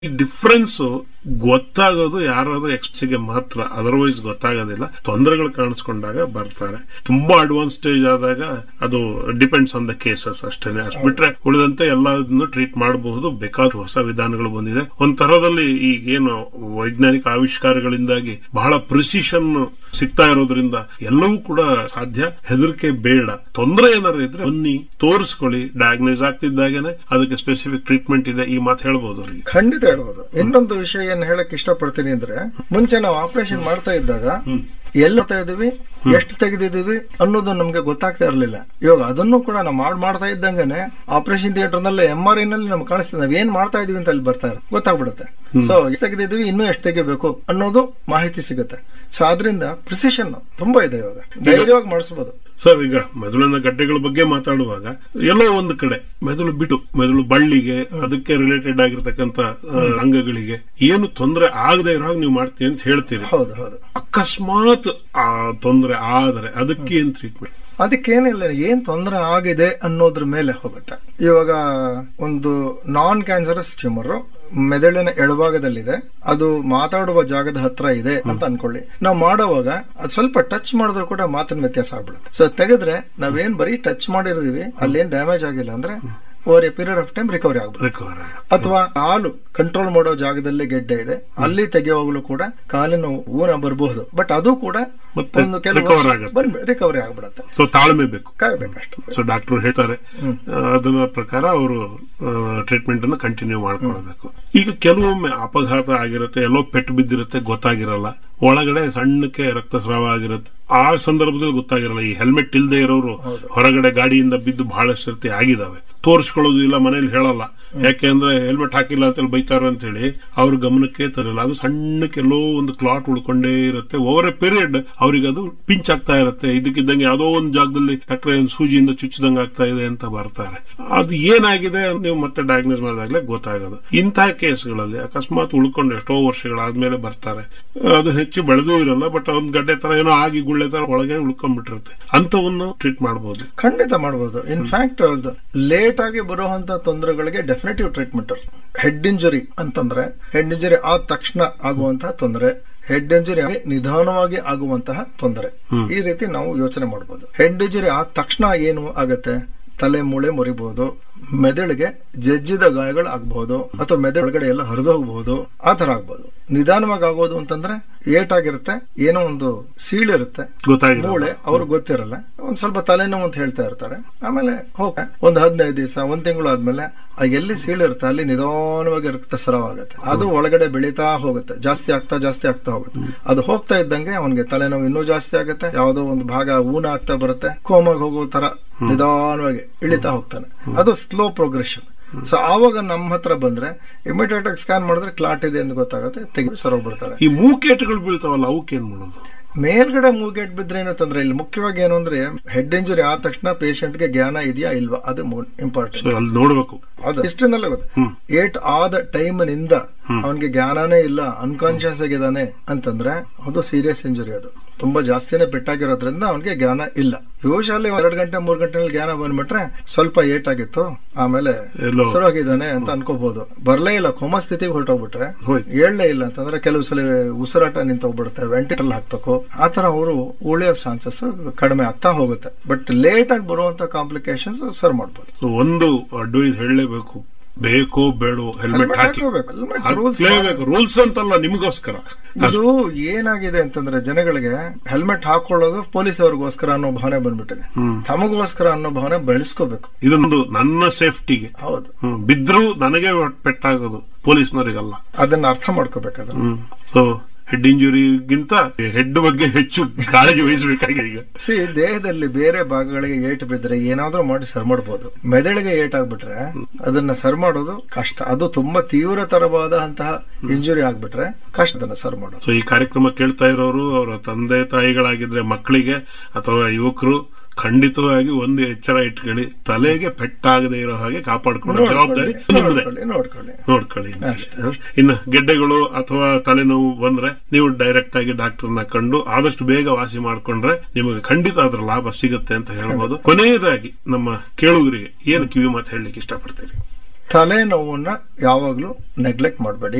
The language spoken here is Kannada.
ಈ ಡಿಫ್ರೆನ್ಸ್ ಗೊತ್ತಾಗೋದು ಯಾರಾದ್ರೂ ಎಕ್ಸ್ಗೆ ಮಾತ್ರ, ಅದರ್ವೈಸ್ ಗೊತ್ತಾಗೋದಿಲ್ಲ. ತೊಂದರೆಗಳು ಕಾಣಿಸ್ಕೊಂಡಾಗ ಬರ್ತಾರೆ. ತುಂಬಾ ಅಡ್ವಾನ್ಸ್ ಸ್ಟೇಜ್ ಆದಾಗ ಅದು ಡಿಪೆಂಡ್ಸ್ ಆನ್ ದ ಕೇಸಸ್ ಅಷ್ಟೇನೆ. ಅಷ್ಟು ಬಿಟ್ರೆ ಉಳಿದಂತೆ ಎಲ್ಲದನ್ನು ಟ್ರೀಟ್ ಮಾಡಬಹುದು. ಬೇಕಾದ ಹೊಸ ವಿಧಾನಗಳು ಬಂದಿದೆ. ಒಂದ್ ತರದಲ್ಲಿ ಈಗೇನು ವೈಜ್ಞಾನಿಕ ಆವಿಷ್ಕಾರಗಳಿಂದಾಗಿ ಬಹಳ ಪ್ರಿಸಿಷನ್ ಸಿಗ್ತಾ ಇರೋದ್ರಿಂದ ಎಲ್ಲವೂ ಕೂಡ ಸಾಧ್ಯ. ಹೆದರಿಕೆ ಬೇಡ. ತೊಂದರೆ ಏನಾದ್ರು ಇದ್ರೆ ಬನ್ನಿ, ತೋರಿಸ್ಕೊಳ್ಳಿ. ಡಯಾಗ್ನೈಸ್ ಆಗ್ತಿದ್ದಾಗೇನೆ ಅದಕ್ಕೆ ಸ್ಪೆಸಿಫಿಕ್ ಟ್ರೀಟ್ಮೆಂಟ್ ಇದೆ. ಈ ಮಾತು ಹೇಳ್ಬೋದು ಅವರಿಗೆ. ಖಂಡಿತ ಹೇಳ್ಬೋದು. ಇನ್ನೊಂದು ವಿಷಯ ಏನ್ ಹೇಳಕ್ ಇಷ್ಟಪಡ್ತೀನಿ ಅಂದ್ರೆ, ಮುಂಚೆ ನಾವು ಆಪರೇಷನ್ ಮಾಡ್ತಾ ಇದ್ದಾಗ ಎಲ್ಲಿ ಮಾಡ್ತಾ ಇದೀವಿ, ಎಷ್ಟು ತೆಗೆದಿದೀವಿ ಅನ್ನೋದು ನಮ್ಗೆ ಗೊತ್ತಾಗ್ತಾ ಇರಲಿಲ್ಲ. ಇವಾಗ ಅದನ್ನು ಕೂಡ ನಾವು ಮಾಡ್ತಾ ಇದ್ದಂಗೆನೆ ಆಪರೇಷನ್ ಥಿಯೇಟರ್ ನಲ್ಲಿ MRI ನಲ್ಲಿ ನಮ್ಗೆ ಕಾಣಿಸ್ತದೆ. ನಾವ್ ಏನ್ ಮಾಡ್ತಾ ಇದೀವಿ ಅಂತ ಅಲ್ಲಿ ಬರ್ತಾ ಇರುತ್ತೆ, ಗೊತ್ತಾಗ್ಬಿಡುತ್ತೆ. ಸೊ ಎಷ್ಟು ತೆಗೆದಿದೀವಿ, ಇನ್ನೂ ಎಷ್ಟು ತೆಗಿಬೇಕು ಅನ್ನೋದು ಮಾಹಿತಿ ಸಿಗುತ್ತೆ. ಸೊ ಆದ್ರಿಂದ ಪ್ರಿಸಿಷನ್ ತುಂಬಾ ಇದೆ. ಇವಾಗ ಧೈರ್ಯವಾಗಿ ಮಾಡಿಸಬಹುದು. ಸರ್, ಈಗ ಮೆದುಳಿನ ಗಡ್ಡೆಗಳ ಬಗ್ಗೆ ಮಾತಾಡುವಾಗ ಎಲ್ಲೋ ಒಂದು ಕಡೆ ಮೆದುಳು ಬಿಟ್ಟು ಮೆದುಳು ಬಳ್ಳಿಗೆ ಅದಕ್ಕೆ ರಿಲೇಟೆಡ್ ಆಗಿರ್ತಕ್ಕಂಥ ಅಂಗಗಳಿಗೆ ಏನು ತೊಂದರೆ ಆಗದೆ ಇರೋ ನೀವು ಮಾಡ್ತೀವಿ ಅಂತ ಹೇಳ್ತೀರಿ. ಹೌದು ಹೌದು. ಅಕಸ್ಮಾತ್ ಆ ತೊಂದರೆ ಆದರೆ ಅದಕ್ಕೆ ಏನ್ ಟ್ರೀಟ್ಮೆಂಟ್? ಅದಕ್ಕೇನಿಲ್ಲ, ಏನ್ ತೊಂದರೆ ಆಗಿದೆ ಅನ್ನೋದ್ರ ಮೇಲೆ ಹೋಗುತ್ತೆ. ಇವಾಗ ಒಂದು ನಾನ್ ಕ್ಯಾನ್ಸರಸ್ ಟ್ಯೂಮರ್ ಮೆದುಳಿನ ಎಡಭಾಗದಲ್ಲಿದೆ, ಅದು ಮಾತಾಡುವ ಜಾಗದ ಹತ್ರ ಇದೆ ಅಂತ ಅನ್ಕೊಳ್ಳಿ. ನಾವು ಮಾಡುವಾಗ ಅದು ಸ್ವಲ್ಪ ಟಚ್ ಮಾಡಿದ್ರು ಕೂಡ ಮಾತಿನ ವ್ಯತ್ಯಾಸ ಆಗ್ಬಿಡುತ್ತೆ. ಸೊ ತೆಗೆದ್ರೆ ನಾವೇನ್ ಬರೀ ಟಚ್ ಮಾಡಿರ್ತೀವಿ, ಅಲ್ಲೇನ್ ಡ್ಯಾಮೇಜ್ ಆಗಿಲ್ಲ ಅಂದ್ರೆ over A period of time recovery ಆಗ್ಬೋದು. ಅಥವಾ ಕಾಲು ಕಂಟ್ರೋಲ್ ಮಾಡೋ ಜಾಗದಲ್ಲಿ ಗೆಡ್ಡೆ ಇದೆ, ಅಲ್ಲಿ ತೆಗೆಯುವಾಗಲೂ ಕೂಡ ಕಾಲಿನ ಊನ ಬರಬಹುದು. ಬಟ್ ಅದು ಕೂಡ ಒಂದು ಕೆಲವು ರಿಕವರಿ ಆಗ್ಬಿಡುತ್ತೆ. ಸೊ ತಾಳ್ಮೆ ಬೇಕು, ಕಾಯ್ಬೇಕಷ್ಟು. ಸೊ ಡಾಕ್ಟರ್ ಹೇಳ್ತಾರೆ, ಅದನ್ನ ಪ್ರಕಾರ ಅವರು ಟ್ರೀಟ್ಮೆಂಟ್ ಅನ್ನು ಕಂಟಿನ್ಯೂ ಮಾಡ್ಕೊಳ್ಬೇಕು. ಈಗ ಕೆಲವೊಮ್ಮೆ ಅಪಘಾತ ಆಗಿರುತ್ತೆ, ಎಲ್ಲೋ ಪೆಟ್ಟು ಬಿದ್ದಿರುತ್ತೆ, ಗೊತ್ತಾಗಿರಲ್ಲ. ಒಳಗಡೆ ಸಣ್ಣಕ್ಕೆ ರಕ್ತಸ್ರಾವ ಆಗಿರುತ್ತೆ. ಆ ಸಂದರ್ಭದಲ್ಲಿ ಗೊತ್ತಾಗಿರಲ್ಲ. ಈ ಹೆಲ್ಮೆಟ್ ಇಲ್ಲದೆ ಇರೋರು ಹೊರಗಡೆ ಗಾಡಿಯಿಂದ ಬಿದ್ದು ಬಹಳಷ್ಟು ಸರ್ತಿ ಆಗಿದಾವೆ. ತೋರಿಸ್ಕೊಳ್ಳೋದು ಇಲ್ಲ, ಮನೇಲಿ ಹೇಳಲ್ಲ. ಯಾಕೆಂದ್ರೆ ಹೆಲ್ಮೆಟ್ ಹಾಕಿಲ್ಲ ಅಂತ ಬೈತಾರ ಅಂತ ಹೇಳಿ ಅವ್ರ ಗಮನಕ್ಕೆ ತರಲ್ಲ. ಅದು ಸಣ್ಣಕ್ಕೆ ಎಲ್ಲೋ ಒಂದು ಕ್ಲಾಟ್ ಉಳ್ಕೊಂಡೇ ಇರುತ್ತೆ. ಓವರ್ ಎ ಪೀರಿಯಡ್ ಅವ್ರಿಗೆ ಅದು ಪಿಂಚ್ ಆಗ್ತಾ ಇರುತ್ತೆ. ಇದಕ್ಕಿದ್ದಂಗೆ ಯಾವುದೋ ಒಂದು ಜಾಗದಲ್ಲಿ ಡಾಕ್ಟರ್ ಸೂಜಿಯಿಂದ ಚುಚ್ಚಿದಂಗೆ ಆಗ್ತಾ ಇದೆ ಅಂತ ಬರ್ತಾರೆ. ಅದು ಏನಾಗಿದೆ ನೀವು ಮತ್ತೆ ಡಯಾಗ್ನೋಸ್ ಮಾಡಿದಾಗಲೇ ಗೊತ್ತಾಗೋದು. ಇಂತಹ ಕೇಸ್ಗಳಲ್ಲಿ ಅಕಸ್ಮಾತ್ ಉಳ್ಕೊಂಡು ಎಷ್ಟೋ ವರ್ಷಗಳಾದ್ಮೇಲೆ ಬರ್ತಾರೆ. ಅದು ಹೆಚ್ಚು ಬೆಳೆದೂ ಇರಲ್ಲ, ಬಟ್ ಒಂದ್ ಗಡ್ಡೆ ತರ ಏನೋ ಆಗಿ ಗುಳ್ಳೆ ತರ ಒಳಗೆ ಉಳ್ಕೊಂಡ್ಬಿಟ್ಟಿರುತ್ತೆ. ಅಂತವನ್ನು ಟ್ರೀಟ್ ಮಾಡಬಹುದು, ಖಂಡಿತ ಮಾಡಬಹುದು. ಇನ್ಫ್ಯಾಕ್ಟ್ ಲೇಟ್ ಆಗಿ ಬರುವಂತಹ ತೊಂದರೆಗಳಿಗೆ ಡೆಫಿನೆಟಿವ್ ಟ್ರೀಟ್ಮೆಂಟ್. ಹೆಡ್ ಇಂಜುರಿ ಅಂತಂದ್ರೆ ಹೆಡ್ ಇಂಜುರಿ ಆದ ತಕ್ಷಣ ಆಗುವಂತಹ ತೊಂದರೆ, ಹೆಡ್ ಇಂಜುರಿ ನಿಧಾನವಾಗಿ ಆಗುವಂತಹ ತೊಂದರೆ, ಈ ರೀತಿ ನಾವು ಯೋಚನೆ ಮಾಡಬಹುದು. ಹೆಡ್ ಇಂಜುರಿ ಆದ ತಕ್ಷಣ ಏನು ಆಗತ್ತೆ, ತಲೆ ಮೂಳೆ ಮುರಿಬಹುದು, ಮೆದುಳಿಗೆ ಜಜ್ಜಿದ ಗಾಯಗಳು ಆಗಬಹುದು, ಅಥವಾ ಮೆದುಳೊಳಗಡೆ ಎಲ್ಲ ಹರಿದು ಹೋಗಬಹುದು, ಆ ತರ ಆಗ್ಬಹುದು. ನಿಧಾನವಾಗಿ ಆಗೋದು ಅಂತಂದ್ರೆ ಏಟಾಗಿರುತ್ತೆ, ಏನೋ ಒಂದು ಸೀಳಿರುತ್ತೆ ಮೂಳೆ, ಅವ್ರಿಗೆ ಗೊತ್ತಿರಲ್ಲ, ಒಂದ್ ಸ್ವಲ್ಪ ತಲೆನೋವು ಅಂತ ಹೇಳ್ತಾ ಇರ್ತಾರೆ. ಆಮೇಲೆ ಒಂದ್ 15 ದಿವಸ, 1 ತಿಂಗಳು ಆದ್ಮೇಲೆ ಎಲ್ಲಿ ಸೀಳಿರುತ್ತೆ ಅಲ್ಲಿ ನಿಧಾನವಾಗಿ ರಕ್ತಸ್ರಾವ ಆಗುತ್ತೆ. ಅದು ಒಳಗಡೆ ಬೆಳೀತಾ ಹೋಗುತ್ತೆ, ಜಾಸ್ತಿ ಆಗ್ತಾ ಹೋಗುತ್ತೆ. ಅದು ಹೋಗ್ತಾ ಇದ್ದಂಗೆ ಅವನಿಗೆ ತಲೆನೋವು ಇನ್ನೂ ಜಾಸ್ತಿ ಆಗುತ್ತೆ, ಯಾವುದೋ ಒಂದು ಭಾಗ ಊನ ಆಗ್ತಾ ಬರುತ್ತೆ, ಕೋಮಾಗಿ ಹೋಗೋ ತರ ನಿಧಾನವಾಗಿ ಇಳಿತಾ ಹೋಗ್ತಾನೆ. ಅದು ಸ್ಲೋ ಪ್ರೋಗ್ರೆಷನ್. ಸೊ ಆವಾಗ ನಮ್ಮ ಹತ್ರ ಬಂದ್ರೆ ಇಮಿಡಿಯೇಟ್ ಆಗಿ ಸ್ಕ್ಯಾನ್ ಮಾಡಿದ್ರೆ ಕ್ಲಾಟ್ ಇದೆ ಅಂತ ಗೊತ್ತಾಗುತ್ತೆ, ತೆಗೆದು ಸರೋಗ್ಬಿಡ್ತಾರೆ. ಈ ಮೂಕೇಟ್ಗಳು ಬೀಳ್ತಾವಲ್ಲ, ಅವಕ್ಕೆ ಏನ್ ಮಾಡೋದು? ಮೇಲ್ಗಡೆ ಮೂಗೇಟ್ ಬಿದ್ರೆ ಏನೋ ತೊಂದ್ರೆ ಇಲ್ಲ. ಮುಖ್ಯವಾಗಿ ಏನು ಅಂದ್ರೆ ಹೆಡ್ ಇಂಜುರಿ ಆದ ತಕ್ಷಣ ಪೇಷಂಟ್ ಗೆ ಜ್ಞಾನ ಇದೆಯಾ ಇಲ್ವಾ, ಅದು ಇಂಪಾರ್ಟೆಂಟ್ ನೋಡ್ಬೇಕು. ಅದು ಇಷ್ಟನ್ನೆಲ್ಲ ಗೊತ್ತು. ಏಟ್ ಆದ ಟೈಮ್ನಿಂದ ಅವನಿಗೆ ಜ್ಞಾನನೇ ಇಲ್ಲ, ಅನ್ಕಾನ್ಶಿಯಸ್ ಆಗಿದ್ದಾನೆ ಅಂತಂದ್ರೆ ಅದು ಸೀರಿಯಸ್ ಇಂಜುರಿ. ಅದು ತುಂಬಾ ಜಾಸ್ತಿನೇ ಪೆಟ್ಟಾಗಿರೋದ್ರಿಂದ ಅವನಿಗೆ ಜ್ಞಾನ ಇಲ್ಲ. ಯೂಶಲಿ 2 ಗಂಟೆ 3 ಗಂಟೆನಲ್ಲಿ ಜ್ಞಾನ ಬಂದ್ಬಿಟ್ರೆ ಸ್ವಲ್ಪ ಏಟಾಗಿತ್ತು, ಆಮೇಲೆ ಸರೋಗಿದ್ದಾನೆ ಅಂತ ಅನ್ಕೋಬಹುದು. ಬರ್ಲೇ ಇಲ್ಲ, ಕೋಮಾ ಸ್ಥಿತಿಗೆ ಹೊರಟೋಗ್ಬಿಟ್ರೆ, ಹೇಳಲೇ ಇಲ್ಲ ಅಂತಂದ್ರೆ ಕೆಲವು ಸಲ ಉಸಿರಾಟ ನಿಂತೋಗ್ಬಿಡುತ್ತೆ, ವೆಂಟಿಲೇಟರ್ ಹಾಕ್ಬೇಕು. ಆತರ ಅವರು ಉಳಿಯೋ ಚಾನ್ಸಸ್ ಕಡಿಮೆ ಆಗ್ತಾ ಹೋಗುತ್ತೆ. ಬಟ್ ಲೇಟ್ ಆಗಿ ಬರುವಂತ ಕಾಂಪ್ಲಿಕೇಶನ್ಸ್ ಸರ್ ಮಾಡಬಹುದು. ಒಂದು ಅಡ್ವೈಸ್ ಹೇಳಲೇಬೇಕು, ಬೇಕೋ ಬೇಡೋ ಹೆಲ್ಮೆಟ್ ಹಾಕಲೇಬೇಕು. ರೂಲ್ಸ್ ಅಂತಲ್ಲ, ನಿಮಗೋಸ್ಕರ. ಇದು ಏನಾಗಿದೆ ಅಂತಂದ್ರೆ ಜನಗಳಿಗೆ ಹೆಲ್ಮೆಟ್ ಹಾಕೊಳ್ಳೋದು ಪೊಲೀಸ್ ಅವ್ರಿಗೋಸ್ಕರ ಅನ್ನೋ ಭಾವನೆ ಬಂದ್ಬಿಟ್ಟಿದೆ. ತಮಗೋಸ್ಕರ ಅನ್ನೋ ಭಾವನೆ ಬೆಳೆಸ್ಕೋಬೇಕು. ಇದೊಂದು ನನ್ನ ಸೇಫ್ಟಿಗೆ. ಹೌದು, ಬಿದ್ರು ನನಗೆ ಪೆಟ್ಟಾಗೋದು, ಪೊಲೀಸ್ನವರಿಗಲ್ಲ. ಅದನ್ನ ಅರ್ಥ ಮಾಡ್ಕೋಬೇಕು. ಅದನ್ನ ಸೊ ಹೆಡ್ ಇಂಜುರಿಗಿಂತ ಹೆಡ್ ಬಗ್ಗೆ ಹೆಚ್ಚು ಕಾಳಜಿ ವಹಿಸಬೇಕಾಗಿದೆ. ಈಗ ದೇಹದಲ್ಲಿ ಬೇರೆ ಭಾಗಗಳಿಗೆ ಏಟು ಬಿದ್ರೆ ಏನಾದ್ರೂ ಮಾಡಿ ಸರಿ ಮಾಡಬಹುದು. ಮೆದುಳಿಗೆ ಏಟಾಗ್ಬಿಟ್ರೆ ಅದನ್ನ ಸರಿ ಮಾಡೋದು ಕಷ್ಟ. ಅದು ತುಂಬಾ ತೀವ್ರತರವಾದಂತಹ ಇಂಜುರಿ ಆಗ್ಬಿಟ್ರೆ ಕಷ್ಟ ಅದನ್ನ ಸರಿ ಮಾಡೋದು. ಸೊ ಈ ಕಾರ್ಯಕ್ರಮ ಕೇಳ್ತಾ ಇರೋರು ಅವರ ತಂದೆ ತಾಯಿಗಳಾಗಿದ್ರೆ ಮಕ್ಕಳಿಗೆ ಅಥವಾ ಯುವಕರು ಖಂಡಿತವಾಗಿ ಒಂದು ಎಚ್ಚರ ಇಟ್ಕೊಳ್ಳಿ, ತಲೆಗೆ ಪೆಟ್ಟಾಗದೆ ಇರೋ ಹಾಗೆ ಕಾಪಾಡಿಕೊಳ್ಳೋ ಜವಾಬ್ದಾರಿ ನೋಡ್ಕೊಳ್ಳಿ. ಇನ್ನು ಗೆಡ್ಡೆಗಳು ಅಥವಾ ತಲೆನೋವು ಬಂದ್ರೆ ನೀವು ಡೈರೆಕ್ಟ್ ಆಗಿ ಡಾಕ್ಟರ್ನ ಕಂಡು ಆದಷ್ಟು ಬೇಗ ವಾಸಿ ಮಾಡ್ಕೊಂಡ್ರೆ ನಿಮಗೆ ಖಂಡಿತ ಅದರ ಲಾಭ ಸಿಗುತ್ತೆ ಅಂತ ಹೇಳ್ಬೋದು. ಕೊನೆಯದಾಗಿ ನಮ್ಮ ಕೇಳುಗರಿಗೆ ಏನು ಕಿವಿ ಮಾತು ಹೇಳಲಿಕ್ಕೆ ಇಷ್ಟಪಡ್ತೀರಿ? ತಲೆನೋವನ್ನ ಯಾವಾಗ್ಲೂ ನೆಗ್ಲೆಕ್ಟ್ ಮಾಡಬೇಡಿ.